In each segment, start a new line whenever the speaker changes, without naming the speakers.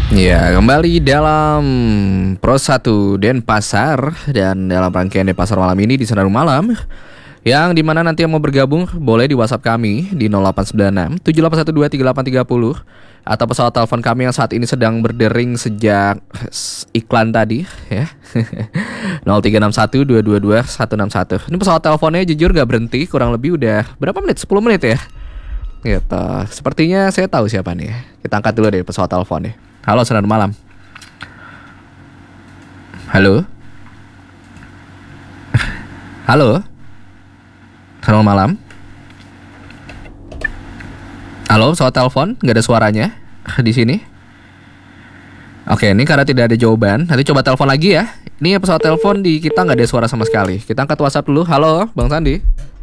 Ya, kembali dalam Pro 1 Denpasar. Dan dalam rangkaian Denpasar malam ini di Senandung Malam, yang dimana nanti yang mau bergabung boleh di WhatsApp kami di 0896 7812 3830, atau pesawat telepon kami yang saat ini sedang berdering sejak iklan tadi ya. 0361 222 161. Ini pesawat teleponnya jujur gak berhenti, kurang lebih udah berapa menit? 10 menit ya. Gitu. Sepertinya saya tahu siapa nih. Kita angkat dulu deh pesawat teleponnya. Halo, selamat malam. Halo. Halo. Selamat malam. Halo, pesawat telepon, nggak ada suaranya di sini. Oke, ini karena tidak ada jawaban. Nanti coba telepon lagi ya. Ini pesawat telepon di kita nggak ada suara sama sekali. Kita angkat WhatsApp dulu. Halo, Bang Sandi.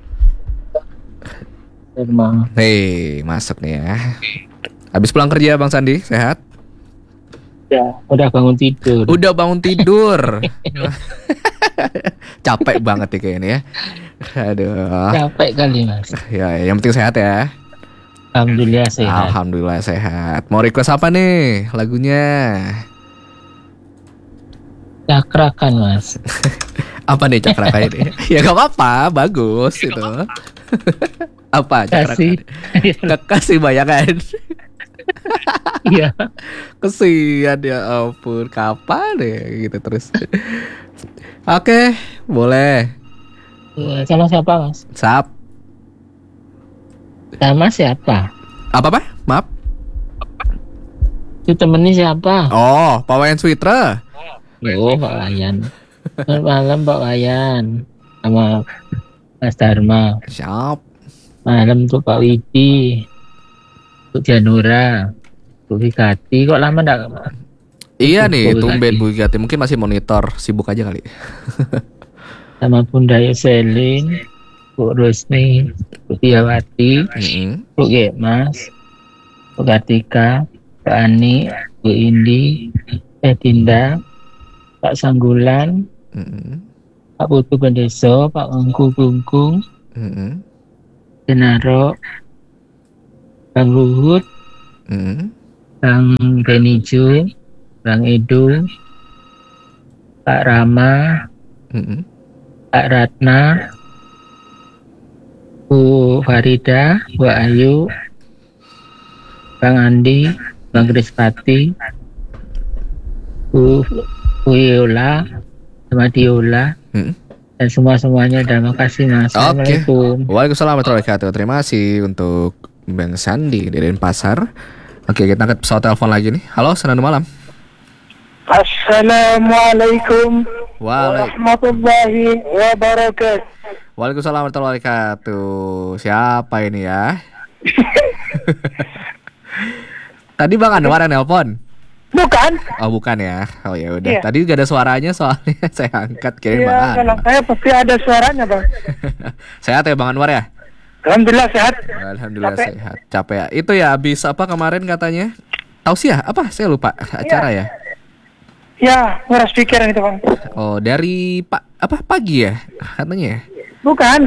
Hei, masuk nih ya. Habis pulang kerja Bang Sandi, sehat?
Ya, udah bangun tidur.
Udah bangun tidur. Capek banget nih kayaknya ya. Aduh.
Capek kali Mas.
Ya, yang penting sehat ya.
Alhamdulillah sehat.
Alhamdulillah sehat. Mau request apa nih lagunya?
Cakrakan Mas.
Apa nih cakrakan ini? Ya gak apa-apa, bagus itu. Apa cakrakan? Kasih bayangan.
Iya.
Kesian ya ampun, kapan ya gitu terus. Oke, boleh.
Sama siapa Mas?
Sap.
Sama siapa?
Apa? Maaf.
Itu temennya siapa?
Oh, Pak Wayan Switra.
Oh, Pak Wayan. Selamat malam Pak Wayan. Sama Mas Dharma.
Siap.
Malam untuk Pak Widi. Untuk Janura. Bu Vigati. Kok lama enggak?
Iya nih, tumben Bu Vigati. Mungkin masih monitor, sibuk aja kali.
Sama Bunda Yoselin, Bu Rusni, Bu Tiawati, Bu Mas, Bu Kartika, Pak Ani, Bu Indi, Dinda, Pak Sanggulan, Pak Putu Bendeso, Pak Ongku Bungkung, Denaro, Bang Luhut, Bang Beniju, Bang Edu, Pak Rama, Pak Ratna, Bu Farida, Bu Ayu, Bang Andi, Bang Krispati, Bu Yola, sama Diola, dan semuanya. Terima kasih Mas. Assalamualaikum.
Waalaikumsalam warahmatullahi wabarakatuh. Terima kasih untuk Bang Sandi di Denpasar. Oke, kita angkat pesawat telepon lagi nih. Halo, selamat malam.
Assalamualaikum warahmatullahi wabarakatuh.
Waalaikumsalam warahmatullahi wabarakatuh. Siapa ini ya? Tadi Bang Anwar yang nelpon?
Bukan.
Oh, bukan ya. Oh ya udah.
Iya.
Tadi gak ada suaranya soalnya saya angkat kirain Bang
Iya,
Anwar.
kalau saya pasti ada suaranya, Bang.
Sehat ya Bang Anwar ya?
Alhamdulillah sehat.
Alhamdulillah
Capek.
sehat. Capek ya. Itu ya habis apa kemarin katanya? Tausiah apa? Saya lupa acara ya.
Ya, nguras pikiran itu, Bang.
Oh, dari pagi ya katanya ya?
Bukan,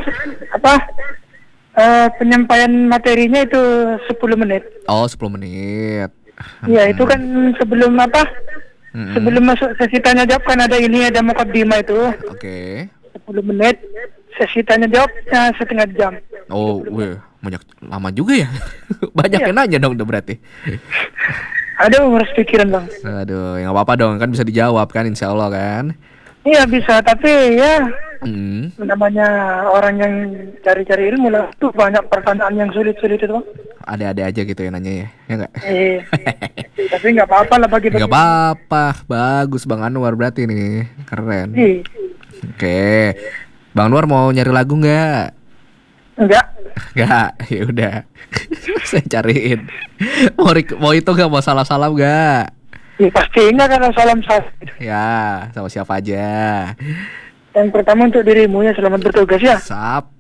penyampaian materinya itu 10 menit.
Oh, 10 menit.
Iya, itu kan sebelum sebelum masuk sesi tanya jawab kan ada mukaddimah itu.
Oke.
10 menit. Sesi tanya jawabnya setengah jam.
Oh, banyak lama juga ya. Banyak yang nanya dong udah berarti.
Aduh, nguras pikiran, Bang.
Aduh, ya nggak apa-apa dong, kan bisa dijawab kan, insya Allah kan.
Iya bisa, tapi ya namanya orang yang cari-cari ilmu lah, tuh banyak pertanyaan yang sulit-sulit itu, Bang.
Ada-ada aja gitu ya nanya ya nggak?
Tapi nggak apa-apa lah bagi-bagi.
Nggak apa-apa, bagus Bang Anwar berarti nih, keren. Oke, Bang Anwar mau nyari lagu nggak?
Enggak.
Ya udah, saya cariin. Mau itu nggak, mau salam-salam nggak?
Ya, pasti enggak karena salam.
Ya, sama siapa aja.
Yang pertama untuk dirimu ya, selamat bertugas ya.
Sap.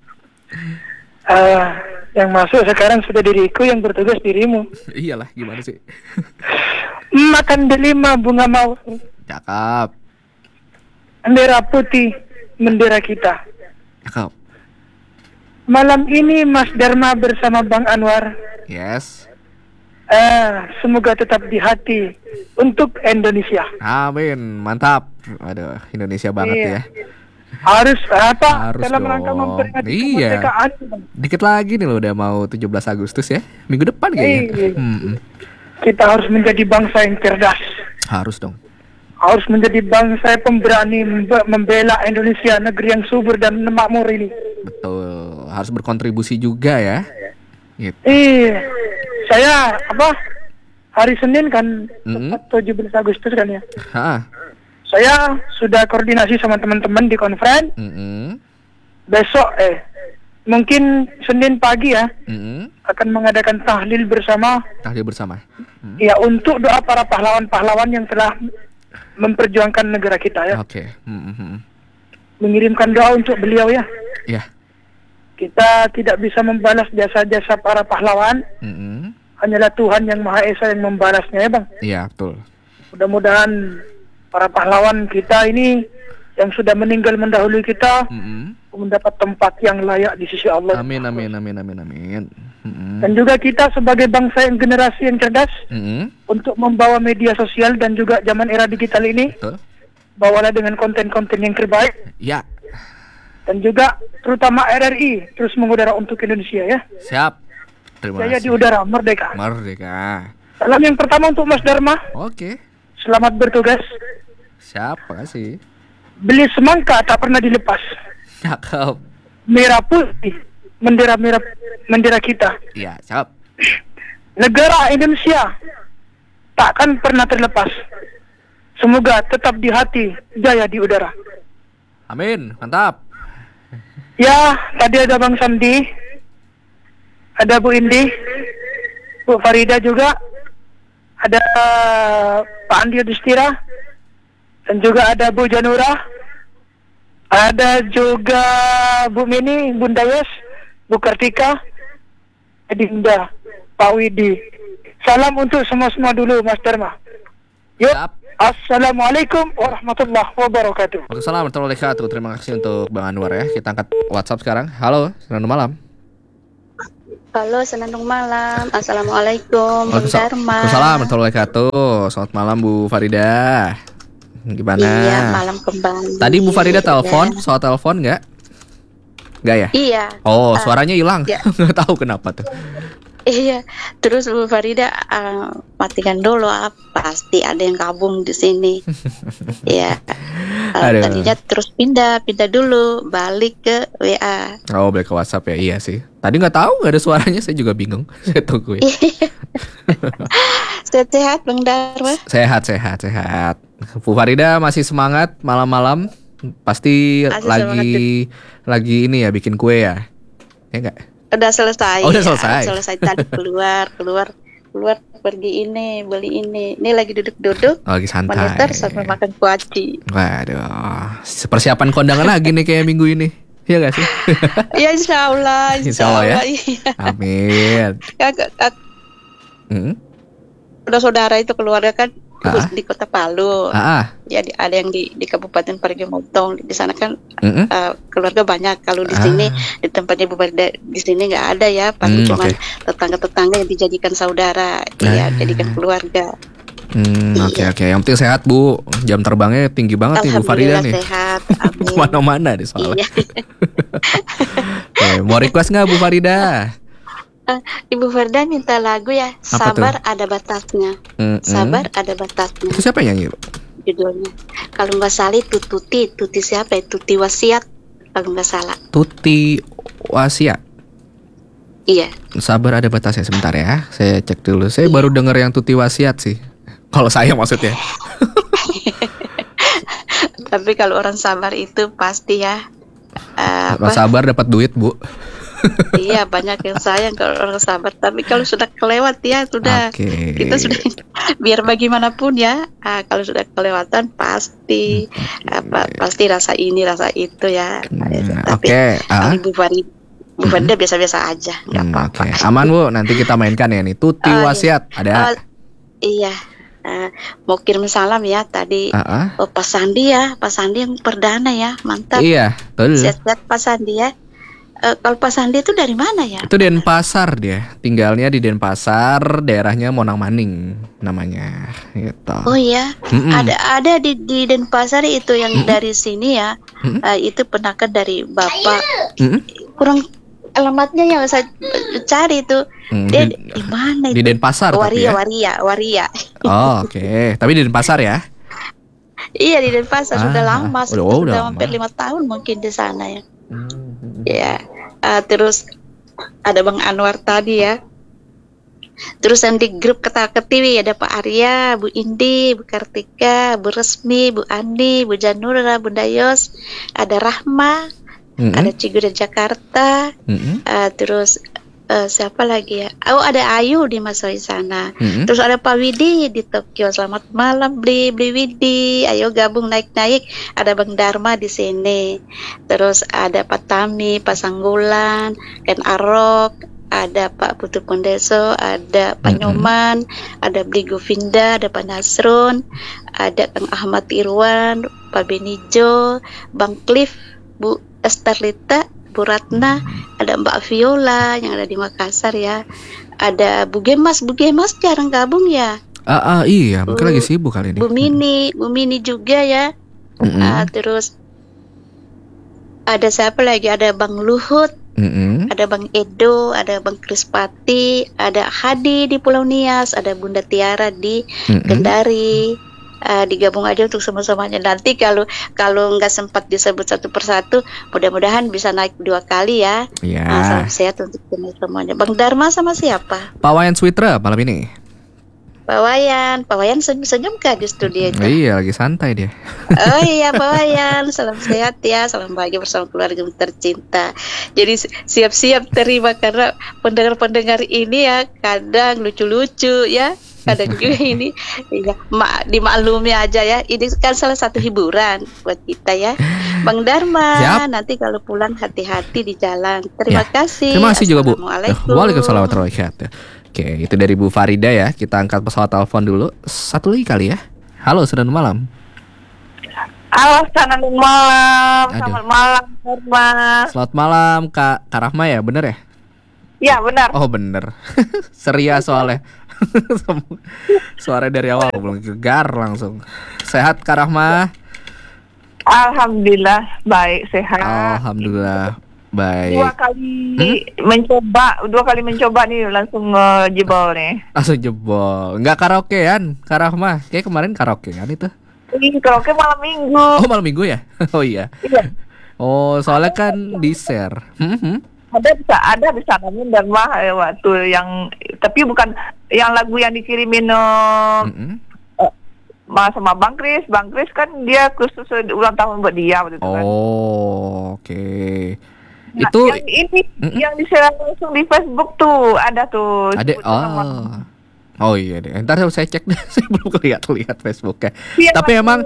Yang masuk sekarang sudah diriku, yang bertugas dirimu.
Iyalah, gimana sih?
Makan delima bunga mawar.
Cakep.
Bendera putih, bendera kita.
Cakep.
Malam ini Mas Dharma bersama Bang Anwar
Yes.
semoga tetap di hati untuk Indonesia.
Amin, mantap. Aduh, Indonesia banget
Iya.
ya.
Harus
Harus
dalam rangka
dong.
memperingati
Iya.
kemerdekaan.
Dikit lagi nih loh, udah mau 17 Agustus ya. Minggu depan kayaknya.
Iya. Kita harus menjadi bangsa yang cerdas.
Harus dong.
Harus menjadi bangsa yang pemberani membela Indonesia, negeri yang subur dan makmur ini.
Betul. Harus berkontribusi juga ya. Gitu.
Saya hari Senin kan,
Mm-mm.
tepat 17 Agustus kan ya.
Ha.
Saya sudah koordinasi sama teman-teman di konferen.
Mm-mm.
Besok mungkin Senin pagi ya
Mm-mm.
akan mengadakan tahlil bersama.
Tahlil bersama.
Ya, untuk doa para pahlawan-pahlawan yang telah memperjuangkan negara kita ya.
Oke. Mm-mm.
Mengirimkan doa untuk beliau ya.
Ya.
Kita tidak bisa membalas jasa-jasa para pahlawan.
Mm-mm.
Hanyalah Tuhan yang Maha Esa yang membalasnya ya Bang.
Iya, betul.
Mudah-mudahan para pahlawan kita ini yang sudah meninggal mendahului kita
Mm-mm.
mendapat tempat yang layak di sisi Allah.
Amin. Mm-mm.
Dan juga kita sebagai bangsa yang generasi yang cerdas
Mm-mm.
untuk membawa media sosial dan juga zaman era digital ini,
Betul.
bawalah dengan konten-konten yang terbaik.
Ya.
Dan juga terutama RRI terus mengudara untuk Indonesia ya.
Siap. Terima
Saya di
kasih.
udara merdeka.
Merdeka.
Salam yang pertama untuk Mas Dharma.
Oke.
Selamat bertugas.
Siap, makasih.
Beli semangka tak pernah dilepas.
Cakep.
Merah putih, bendera kita.
Iya, siap.
Negara Indonesia takkan pernah terlepas. Semoga tetap di hati, jaya di udara.
Amin, mantap.
Ya, tadi ada Bang Sandi, ada Bu Indi, Bu Farida juga, ada Pak Andi Yudhistira, dan juga ada Bu Janura, ada juga Bu Mini, Bunda Yes, Bu Kartika, Adinda, Pak Widi. Salam untuk semua-semua dulu Mas Dharma. Yuk,
Siap.
Assalamualaikum warahmatullahi wabarakatuh.
Waalaikumsalam warahmatullahi wabarakatuh. Terima kasih untuk Bang Anwar ya. Kita angkat WhatsApp sekarang. Halo, selamat malam.
Halo, senandung malam. Assalamualaikum, Bang Dharma.
Waalaikumsalam warahmatullahi wabarakatuh. Selamat malam Bu Farida. Gimana?
Iya, malam kembali.
Tadi Bu Farida telepon,
Ya.
soal telepon nggak? Nggak ya?
Iya.
Oh, suaranya hilang.
ya.
Nggak tahu kenapa tuh.
Iya. Terus Bu Farida matikan dulu. Pasti ada yang kabung di sini. Iya.
Aduh.
Tadinya terus pindah dulu, balik ke WA.
Oh, balik ke WhatsApp ya. Iya sih. Tadi nggak tahu, nggak ada suaranya. Saya juga bingung. Saya tunggu ya.
Sehat, Bang Dharma.
Sehat. Bu Farida masih semangat malam-malam. Pasti
Masih
lagi ini ya, bikin kue ya. Ya nggak?
Udah selesai.
Oh, udah selesai.
Selesai tadi keluar pergi ini, beli ini. Ini lagi duduk-duduk.
Lagi santai.
Monitor sampai makan kuaci.
Waduh, persiapan kondangan lagi nih kayak minggu ini. Iya gak sih?
Ya insya Allah
ya.
Iya.
Amin.
Udah saudara itu keluarga kan di Kota Palu.
Ya.
Jadi ada yang di Kabupaten Parigi Motong. Di sana kan keluarga banyak. Kalau di sini di tempatnya Bu Farida di sini nggak ada ya. Paling cuma tetangga-tetangga yang dijadikan saudara. Iya, jadikan keluarga.
Oke. Yang penting sehat Bu. Jam terbangnya tinggi banget nih Bu Farida nih.
Sehat. Amin.
Mana-mana nih soalnya.
Iya.
Oke, mau request nggak Bu Farida?
Ibu Farida minta lagu ya.
Apa
Sabar ada batasnya. Sabar ada batasnya.
Itu siapa yang nyanyi Bu?
Judulnya. Kalau nggak salah itu Tuti siapa ya? Tuti Wasiat. Kalau nggak salah.
Tuti Wasiat.
Iya.
Sabar ada batasnya, sebentar ya. Saya cek dulu. Saya baru denger yang Tuti Wasiat sih. Kalau saya maksudnya.
Tapi kalau orang sabar itu pasti ya.
Kalau sabar dapat duit Bu.
Iya, banyak yang sayang kalau orang sabar. Tapi kalau sudah kelewat ya sudah. Kita sudah biar bagaimanapun ya. Kalau sudah kelewatan pasti pasti rasa ini rasa itu ya. Tapi Ibu Farida biasa-biasa aja, nggak apa-apa.
Aman Bu, nanti kita mainkan ya nih. Tuti Wasiat ada.
Iya. Mau kirim salam ya tadi. Pak Sandi ya, Pak Sandi yang perdana ya, mantap.
Iya, betul.
Sehat-sehat Pak Sandi ya. Kalau Pak Sandi itu dari mana ya?
Itu Denpasar dia. Tinggalnya di Denpasar, daerahnya Monang Maning namanya gitu.
Oh ya, ada di Denpasar itu yang dari sini ya. Itu penakan dari Bapak. Kurang alamatnya yang saya cari itu. Dia di mana itu?
Di Denpasar tapi ya?
Waria.
Oh, oke. Tapi di Denpasar ya?
Iya, di Denpasar sudah lama, sudah hampir 5
lama.
tahun mungkin di sana ya. Ya, terus ada Bang Anwar tadi ya. Terus yang di grup Ketawa-Ketiwi ada Pak Arya, Bu Indi, Bu Kartika, Bu Resmi, Bu Andi, Bu Janura, Bu Dayos, ada Rahma, ada Ciguda Jakarta, terus siapa lagi ya? Oh, ada Ayu di Masohi sana. Terus ada Pak Widi di Tokyo. Selamat malam, Bli Widi. Ayo gabung naik-naik. Ada Bang Dharma di sini. Terus ada Pak Tami, Pak Sanggulan, Ken Arok, ada Pak Putu Pondeso, ada Pak Nyoman, ada Bli Govinda, ada Pak Nasrun, ada Kang Ahmad Irwan, Pak Benijo, Bang Cliff, Bu Estarlita, Bu Ratna, ada Mbak Viola yang ada di Makassar ya. Ada Bu Gemas jarang gabung ya.
Iya, mungkin lagi sibuk kali ini.
Bu Mini juga ya. Terus ada siapa lagi? Ada Bang Luhut, ada Bang Edo, ada Bang Krispati, ada Hadi di Pulau Nias, ada Bunda Tiara di Kendari. Digabung aja untuk sama-samanya. Nanti kalau nggak sempat disebut satu persatu, mudah-mudahan bisa naik 2 kali ya.
Iya.
Salam sehat untuk semuanya. Bang Dharma sama siapa?
Pak Wayan Switra malam ini.
Pak Wayan senyum kah di studio itu?
Iya, lagi santai dia.
Oh iya Pak Wayan, salam sehat ya, salam bahagia bersama keluarga tercinta. Jadi siap-siap terima karena pendengar-pendengar ini ya kadang lucu-lucu ya. Kadang juga ini ya, dimaklumi aja ya. Ini kan salah satu hiburan buat kita ya. Bang Dharma,
siap.
Nanti kalau pulang hati-hati di jalan. Terima kasih.
Terima kasih juga Bu.
Assalamualaikum.
Waalaikumsalam warahmatullahi wabarakatuh. Oke, itu dari Bu Farida ya. Kita angkat pesawat telepon dulu. Satu lagi kali ya. Halo, selamat malam.
Halo, selamat malam. Selamat malam, Dharma.
Selamat malam Kak Rahma ya, bener ya?
Ya, benar.
Oh bener. Seria soalnya. Suara dari awal belum gegar langsung. Sehat Kak Rahma?
Alhamdulillah baik, sehat.
Alhamdulillah baik.
2 kali mencoba nih langsung jebol nih.
Langsung jebol. Enggak karaokean Kak Rahma? Kayak kemarin karaokean itu.
Ini karaoke malam minggu.
Oh malam minggu ya? Oh iya.
Iya.
Oh soalnya kan di share.
Ada bisa namun dan waktu yang tapi bukan yang lagu yang dikirimin sama Bang Kris kan dia khusus ulang tahun buat dia waktu itu kan.
Oh oke.
Nah,
Itu
yang ini yang di-share langsung di Facebook tuh ada tuh.
Ada oh iya deh. Ntar saya cek deh. Saya belum lihat Facebooknya.
Iya,
tapi emang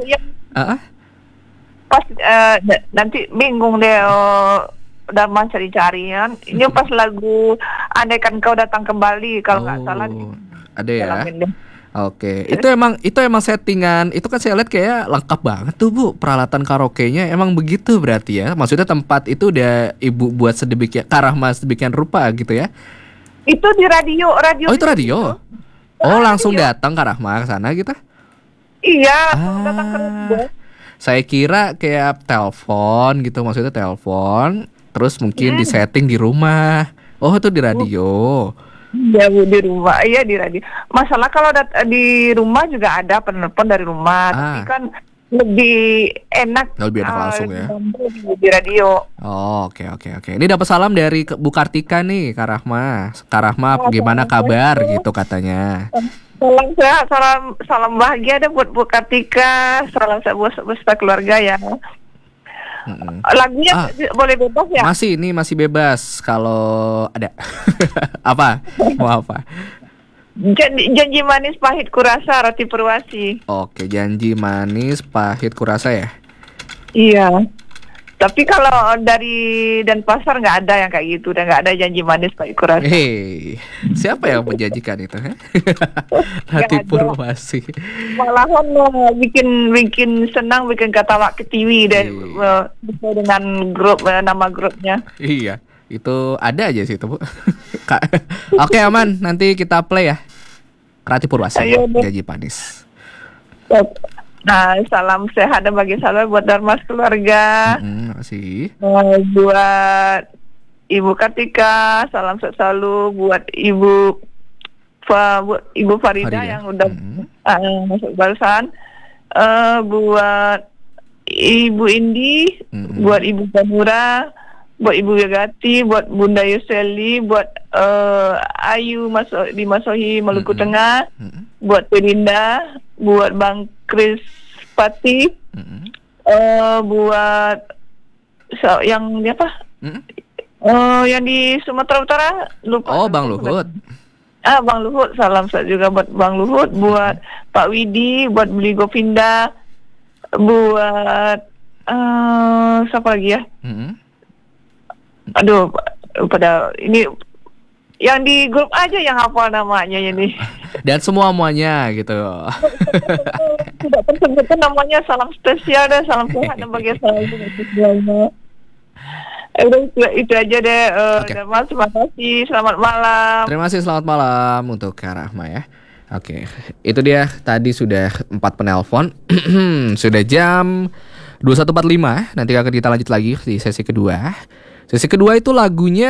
pas nanti bingung deh Dharma cari-cari kan. Ini pas lagu Andaikan Kau Datang Kembali kalau nggak salah.
Ada ya. Oke. Itu emang settingan. Itu kan saya lihat kayak lengkap banget tuh Bu. Peralatan karaoke-nya emang begitu berarti ya. Maksudnya tempat itu udah Ibu buat sedemikian Kak Rahma sedemikian rupa gitu ya.
Itu di radio.
Oh itu radio. Oh langsung datang Kak Rahma ke sana gitu.
Iya, datang ke radio.
Saya kira kayak telepon gitu, maksudnya telepon terus mungkin di setting di rumah. Oh itu di radio.
Iya Bu, di rumah. Iya di radio. Masalah kalau di rumah juga ada penelpon dari rumah, tapi kan lebih enak.
Lebih enak langsung ya.
Di radio.
Oh oke. Ini dapat salam dari Bu Kartika nih Kak Rahma. Kak Rahma gimana kabar gitu katanya.
Salam sehat, salam bahagia deh buat Bu Kartika. Salam sehat buat keluarga ya. Lagunya boleh bebas ya?
Masih bebas kalau ada. Apa? Mau apa?
Janji manis pahit kurasa Roti Purwasi.
Oke, janji manis pahit kurasa ya?
Iya. Tapi kalau dari Denpasar nggak ada yang kayak gitu, dan nggak ada janji manis pahit kurasa.
Hei, siapa yang menjanjikan itu? Roti Purwasi.
Malahan bikin ketawa ketiwi dan sesuai dengan grup nama grupnya.
Iya. Itu ada aja sih itu, Bu. Oke, aman. Nanti kita play ya. Rati Purwasi, Gaji Panis.
Nah, salam sehat dan bagi salam buat Dharma keluarga.
Makasih.
Buat Ibu Kartika, salam sehat selalu buat Ibu Farida yang udah masuk barusan. Buat Ibu Indi, buat Ibu Banura, buat Ibu Yagati, buat Bunda Yuseli, buat Ayu di Masohi Maluku Tengah, buat Pelinda, buat Bang Kris Pati, buat yang apa? Yang di Sumatera Utara lupa.
Oh, Bang Luhut.
Bang Luhut, salam saya juga buat Bang Luhut, buat Pak Widi, buat Beli Gopinda, buat siapa lagi ya? Aduh, pada ini yang di grup aja yang apa namanya ini.
Dan semuanya gitu.
Tidak tersebutkan namanya, salam spesial dan salam sehat dan bagi salam. Itu aja deh. Mas, terima kasih. Selamat malam.
Terima kasih, selamat malam untuk Kak Rahma ya. Oke, itu dia tadi sudah 4 penelpon. Sudah jam 21.45. Nanti akan kita lanjut lagi di sesi kedua. Sesi kedua itu lagunya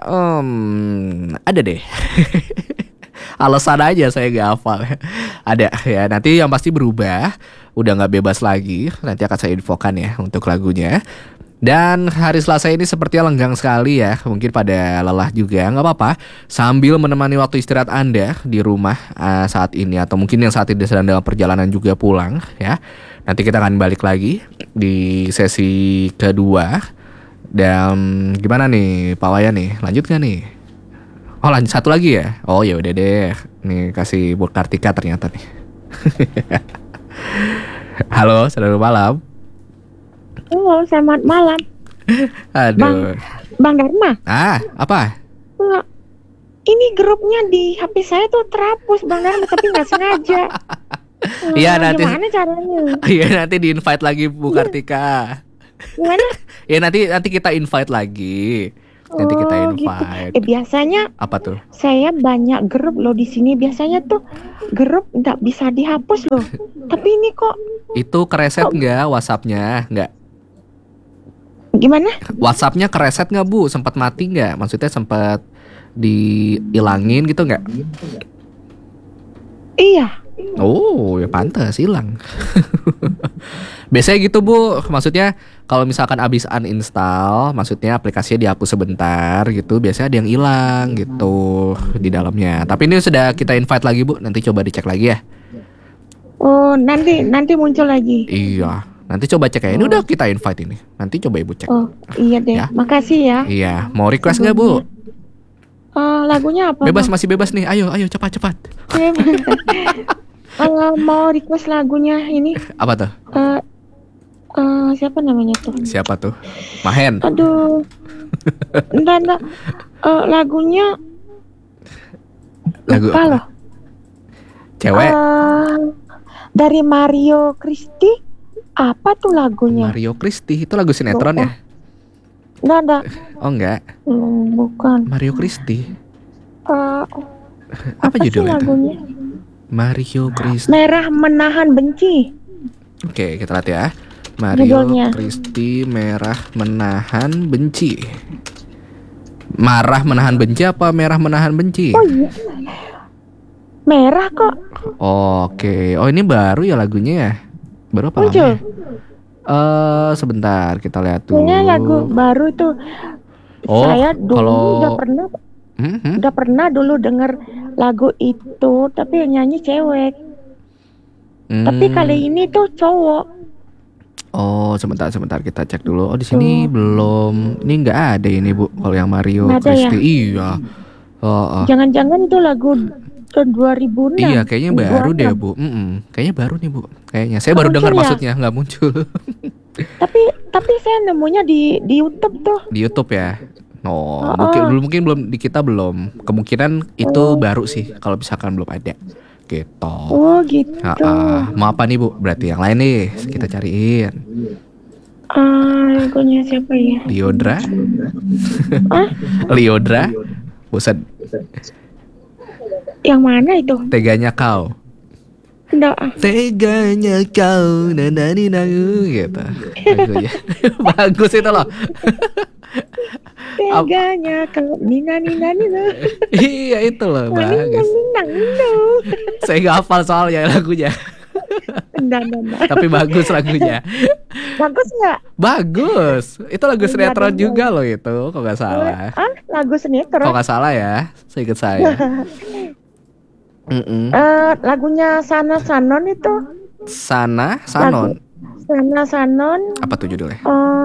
ada deh. Alasan aja saya gak hafal. Ada ya, nanti yang pasti berubah. Udah gak bebas lagi. Nanti akan saya infokan ya untuk lagunya. Dan hari Selasa ini sepertinya lenggang sekali ya. Mungkin pada lelah juga, gak apa-apa. Sambil menemani waktu istirahat Anda di rumah saat ini, atau mungkin yang saat ini sedang dalam perjalanan juga pulang ya. Nanti kita akan balik lagi di sesi kedua. Dan gimana nih Pak Wayan nih? Lanjut gak nih? Oh, lanjut satu lagi ya? Oh ya udah deh. Nih kasih buat Kartika ternyata nih. Halo, selamat malam.
Halo, selamat malam.
Aduh.
Bang Dharma.
Apa?
Ini grupnya di HP saya tuh terhapus Bang Dharma, tapi nggak sengaja.
Iya nanti.
Gimana caranya?
Iya nanti di invite lagi Bu Kartika.
Gimana?
Ya nanti kita invite lagi. Nanti kita invite.
Gitu. Biasanya
apa tuh?
Saya banyak grup loh di sini. Biasanya tuh grup nggak bisa dihapus loh. Tapi ini kok?
Itu kereset nggak WhatsApp-nya? Nggak.
Gimana?
WhatsApp-nya kereset nggak Bu? Sempat mati nggak? Maksudnya sempat dihilangin gitu nggak?
Iya.
Oh ya pantas hilang. Biasanya gitu Bu. Maksudnya kalau misalkan abis uninstall, maksudnya aplikasinya dihapus sebentar gitu, biasanya ada yang hilang gitu di dalamnya. Tapi ini sudah kita invite lagi Bu. Nanti coba dicek lagi ya.
Oh nanti muncul lagi.
Iya. Nanti coba cek ya. Ini udah kita invite ini. Nanti coba Ibu cek.
Oh iya deh.
Ya.
Makasih ya.
Iya. Mau request nggak Bu?
Lagunya apa?
Bebas, masih bebas nih. Ayo cepat.
Mau request lagunya ini.
Apa tuh?
Siapa namanya tuh?
Siapa tuh? Mahen.
Aduh. Enggak. Lagunya
Lagu
apa loh?
Cewek.
Dari Mario Christie. Apa tuh lagunya?
Mario Christie itu lagu sinetron ya?
Enggak.
Oh enggak.
Bukan.
Mario Christie.
Apa
judulnya
lagunya?
Mario Christie.
Merah Menahan Benci.
Oke, kita lihat ya. Mario Christie Merah Menahan Benci. Marah menahan benci apa merah menahan benci?
Oh iya. Merah kok.
Oke. Oh ini baru ya lagunya ya? Baru apa
namanya?
Sebentar kita lihat dulu.
Ini lagu baru tuh. Saya dulu udah pernah dulu denger lagu itu, tapi yang nyanyi cewek. Tapi kali ini tuh cowok.
Oh, sebentar kita cek dulu. Oh, di sini belum. Ini nggak ada ini, Bu. Kalau yang Mario Christie. Ya? Iya.
Jangan-jangan itu lagu 2006.
Iya, kayaknya baru deh, Bu. Kayaknya baru nih, Bu. Kayaknya saya baru dengar maksudnya, nggak muncul.
Tapi saya nemunya di YouTube tuh.
Di YouTube ya. Oh, mungkin belum di kita belum. Kemungkinan itu baru sih kalau misalkan belum ada. Gitu.
Oh gitu.
Mau apa nih Bu? Berarti yang lain nih kita cariin.
Lagunya siapa ya?
Liodra. Liodra. Buset.
Yang mana itu?
Teganya kau.
Enggak.
Teganya kau nanani nagu gitu. Lagunya. Bagus itu loh.
Teganya kau nina.
Iya itu loh, bagus. Saya nggak hafal soalnya lagunya.
Enggak.
Tapi bagus lagunya.
Bagus nggak?
Bagus. Itu lagu sinetron juga loh itu, kok nggak salah.
Lagu sinetron.
Kok nggak salah ya, seingat saya.
Lagunya Sana Sanon itu.
Sana Sanon.
Sana Sanon.
Apa tuh judulnya?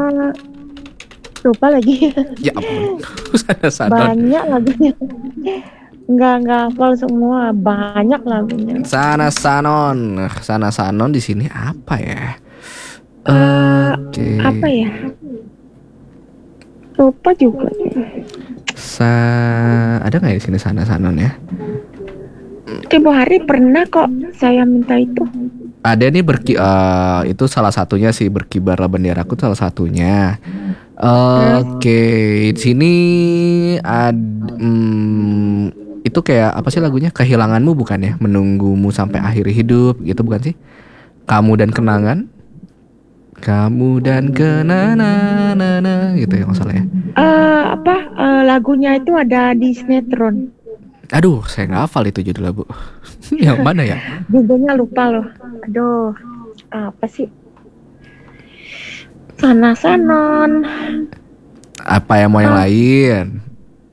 Lupa lagi.
Ya ampun. Sana Sanon.
Banyak lagunya. Enggak hafal semua. Banyak lagunya.
Sana Sanon. Sana Sanon di sini apa ya?
Apa ya? Lupa juga.
Ada nggak ya di sini Sana Sanon ya?
Tempo hari pernah kok saya minta itu.
Ada nih itu salah satunya sih, berkibarlah benderaku salah satunya. Oke, di sini itu kayak apa sih lagunya? Kehilanganmu bukan ya? Menunggumu sampai akhir hidup gitu bukan sih? Kamu dan kenangan. Kamu dan kenangan gitu ya masalahnya.
Lagunya itu ada di sinetron.
Aduh, saya nggak hafal itu judulnya, Bu. Yang mana ya?
Judulnya lupa loh. Aduh, apa sih? Sana Sanon.
Apa yang mau yang lain?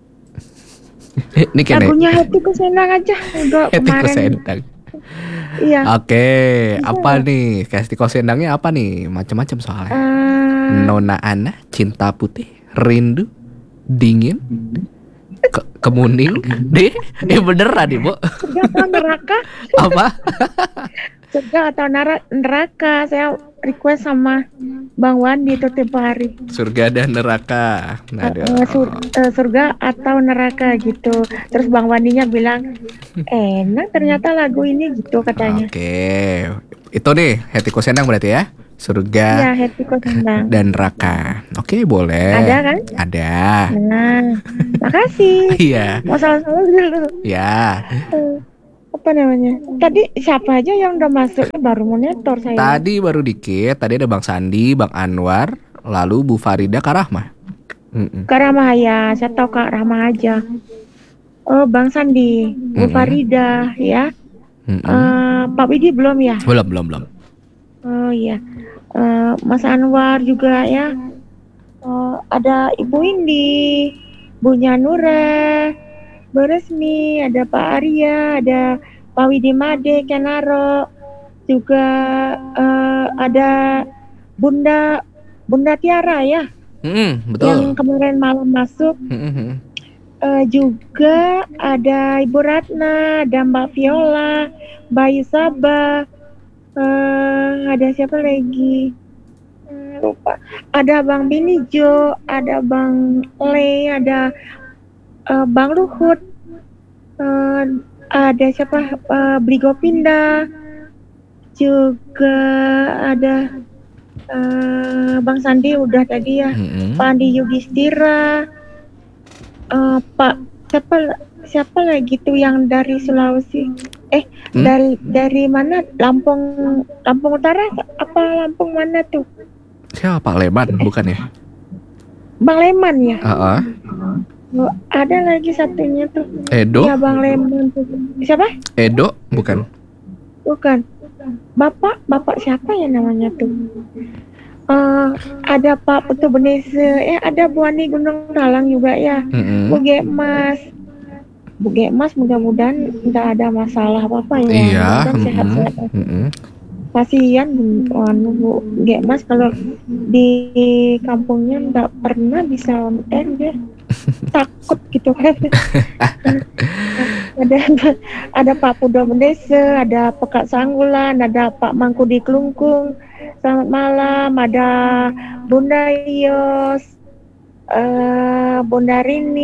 Ini kayaknya
lagunya Hati Kusendang aja. Udah
Hati
kemarin.
Kusendang.
Iya.
Oke, apa nih? Hati Kusendangnya apa nih? Macam-macam soalnya. Nona Ana, Cinta Putih, Rindu, Dingin, Kemuning, deh, beneran nih, Bu.
Surga atau neraka?
Apa?
Surga atau neraka? Saya request sama Bang Wandi itu tiap hari.
Surga dan neraka.
Surga atau neraka gitu. Terus Bang Wandinya bilang enak ternyata lagu ini gitu katanya.
Oke, itu nih Hati Kusendang berarti ya. Surga
ya, Hati Kusendang
dan neraka. Oke, boleh.
Ada kan?
Ada.
Nah, makasih.
Iya.
Mau salah-salah dulu.
Ya.
Apa namanya? Tadi siapa aja yang udah masuk? Baru monitor saya.
Tadi baru dikit. Tadi ada Bang Sandi, Bang Anwar, lalu Bu Farida, Kak Rahma.
Kak Rahma ya, saya tahu Kak Rahma aja. Oh, Bang Sandi, Bu Farida ya. Pak Widi belum ya?
Belum.
Oh iya. Mas Anwar juga ya. Ada Ibu Indi, Bu Nyanura, Bu Resmi, ada Pak Arya, ada Pak Widi Made, Kenaro, juga ada Bunda Tiara ya.
Betul.
Yang kemarin malam masuk. Juga ada Ibu Ratna, ada Mbak Viola, Bayu Sabah, ada siapa lagi? Lupa. Ada Bang Binijo, ada Bang Le, ada Bang Luhut, ada siapa? Bligo Pindah, juga ada Bang Sandi udah tadi ya, Pak Andi Yudhistira, Pak siapa lagi tuh yang dari Sulawesi? Dari mana? Lampung Utara apa Lampung mana tuh?
Siapa Pak Leman bukan ya?
Bang Leman ya?
Ada
lagi satunya tuh.
Edo?
Ya Bang Leman tuh. Siapa?
Edo bukan?
Bukan. Bapak siapa ya namanya tuh? Ada Pak Putu Benese, ada Bu Ani Gunung Talang juga ya. Bu Gemas mudah-mudahan tidak ada masalah apa-apa ya.
Iya.
Sehat-sehat. Kasihan Bu Gemas kalau di kampungnya tidak pernah bisa konten dia. Takut gitu kan. Ada Pak Pudo Mendese, ada Pekak Sanggulan, ada Pak Mangkudi Klungkung. Selamat malam, ada Bunda Yos, Bunda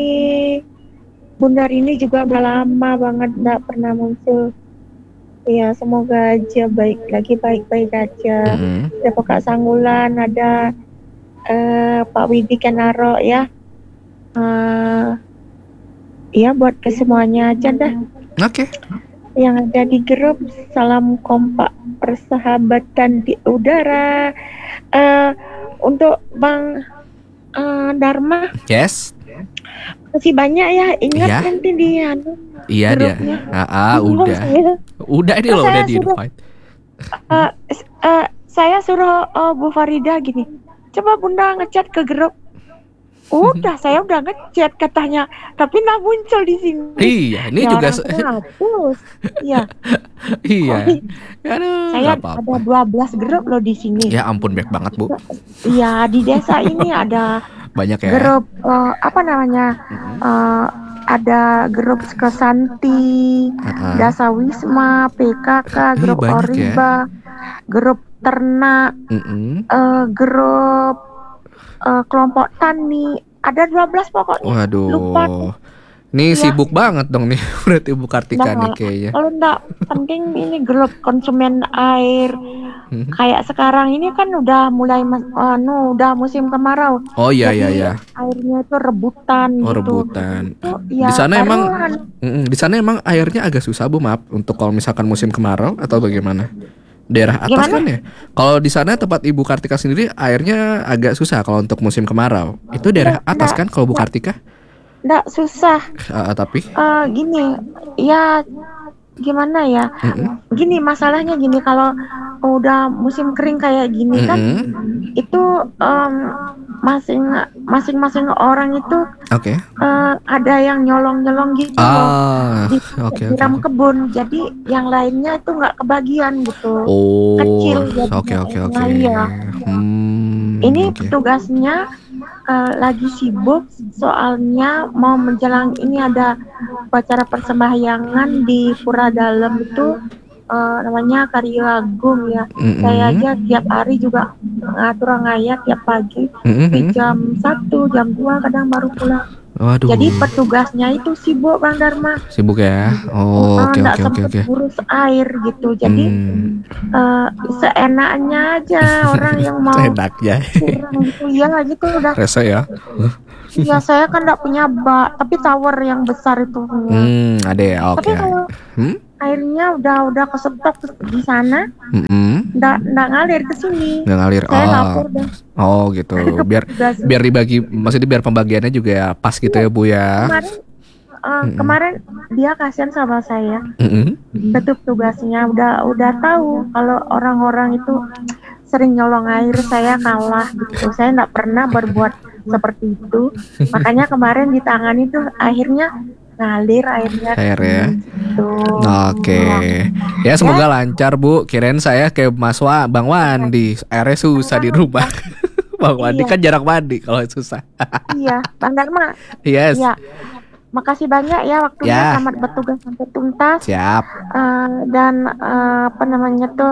Rini juga udah lama banget nggak pernah muncul. Ya semoga aja baik-baik aja. Ada Pekak Sanggulan, ada Pak Widi Kenaro ya. Ya buat kesemuanya aja dah.
Oke.
Yang ada di grup, salam kompak persahabatan di udara. Untuk Bang Dharma.
Yes.
Masih banyak ya, ingat
Iya.
nanti dia.
Iya dia. Udah. Udah ini loh, udah di invite.
Saya suruh Bu Farida gini. Coba Bunda ngechat ke grup. Udah, saya udah ngechat katanya, tapi nggak muncul di sini.
Iya, ini
ya,
juga
hapus. Iya.
Iya. Aduh,
Saya
apa-apa.
ada 12 grup loh di sini.
Ya ampun, banyak banget, Bu.
Iya, di desa ini ada
Banyak ya.
grup apa namanya? Ada grup Kesanti, Dasa Wisma, PKK, grup
banyak
Oriba, grup Ternak, grup kelompok tani, ada 12 pokoknya.
Waduh.
Lupa.
Nih
Iya.
sibuk banget dong nih berarti Bu Kartika nih kayaknya.
Kalau enggak penting ini grup konsumen air. Kayak sekarang ini kan udah mulai udah musim kemarau.
Oh iya
Jadi,
iya iya.
Airnya itu rebutan
Oh,
gitu.
rebutan.
Ya,
Di sana emang
taruhan.
di sana emang airnya agak susah, Bu, maaf, untuk kalau misalkan musim kemarau atau bagaimana? Daerah atas
Gimana?
kan ya. Kalau di sana tempat Ibu Kartika sendiri airnya agak susah kalau untuk musim kemarau. Itu daerah atas kan kalau Bu Kartika?
Enggak susah.
Tapi
Gini, ya gimana ya? Gini masalahnya gini, kalau udah musim kering kayak gini kan, itu masing-masing orang itu
Oke.
ada yang nyolong gitu loh di dalam kebun, jadi yang lainnya itu nggak kebagian gitu.
Oh,
Kecil
oke.
Iya. Ini petugasnya lagi sibuk soalnya mau menjelang ini ada upacara persembahyangan di Pura Dalam itu namanya Karya Agung ya. Saya aja tiap hari juga ngatur ngayat tiap pagi di jam 1, jam 2 kadang baru pulang.
Waduh.
Jadi petugasnya itu sibuk Bang Dharma.
Sibuk ya. Oh, oke.
Sempet ngurus air gitu. Jadi seenaknya aja orang yang mau
Enaknya.
kurang gitu ya gitu udah.
Rese ya.
Iya, saya kan enggak punya bak, tapi tower yang besar itu punya.
Ada ya. Oke.
Tapi kalau airnya udah kesetok di sana, enggak ngalir ke sini.
Nggak ngalir.
Saya lapor deh.
Oh gitu. Biar dibagi, maksudnya biar pembagiannya juga pas gitu ya, Bu ya.
Kemarin dia kasihan sama saya. Tetap tugasnya udah tahu kalau orang-orang itu sering nyolong air, saya kalah gitu. Saya nggak pernah berbuat seperti itu. Makanya kemarin ditangani tuh akhirnya ngalir airnya.
Air ya.
Gitu.
Oke. Ya semoga lancar, Bu. Kirain saya kayak Bang Wandi, airnya susah di rumah. Bang Wandi kan jarang mandi kalau susah.
Iya, Bang Dharma.
Yes.
Iya. Makasih banyak ya waktunya, selamat bertugas sampai tuntas.
Siap.
Dan apa namanya tuh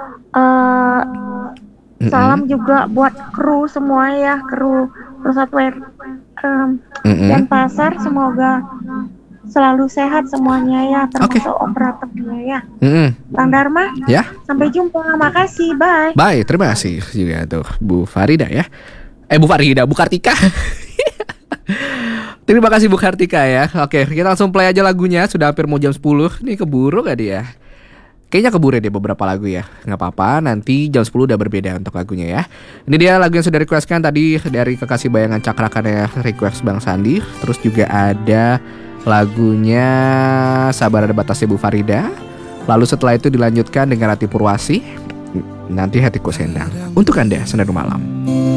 salam juga buat kru semua ya, kru Satu dan pasar, semoga selalu sehat semuanya ya, termasuk operatornya ya. Bang Dharma,
ya.
Sampai jumpa, makasih, bye.
Bye, terima kasih juga tuh Bu Farida ya. Bu Farida, Bu Kartika. Terima kasih Bu Kartika ya. Oke, kita langsung play aja lagunya. Sudah hampir mau jam 10. Nih keburu gak dia? Kayaknya keburu deh beberapa lagu ya. Gak apa-apa, nanti jam 10 udah berbeda untuk lagunya ya. Ini dia lagu yang sudah requestkan tadi dari Kekasih Bayangan Cakrakan ya, request Bang Sandi. Terus juga ada lagunya Sabar Ada Batasnya Bu Farida. Lalu setelah itu dilanjutkan dengan Rati Purwasi, Nanti Hatiku Sendang. Untuk Anda, Senandung Malam.